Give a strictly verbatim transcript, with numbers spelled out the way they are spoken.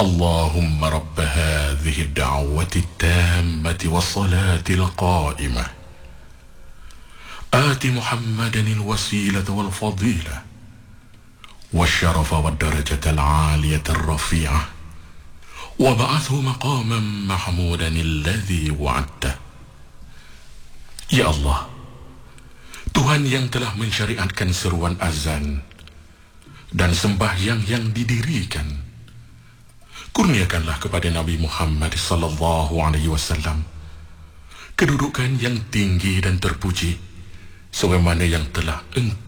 اللهم رب هذه الدعوة التامة والصلاة القائمة آت محمدا الوسيلة والفضيلة والشرف والدرجة العالية الرفيعة وبعثه مقاما محمودا الذي وعدته. Ya Allah, Tuhan yang telah mensyariatkan seruan azan dan sembahyang yang didirikan, kurniakanlah kepada Nabi Muhammad sallallahu alaihi wasallam kedudukan yang tinggi dan terpuji sebagaimana yang telah Engkau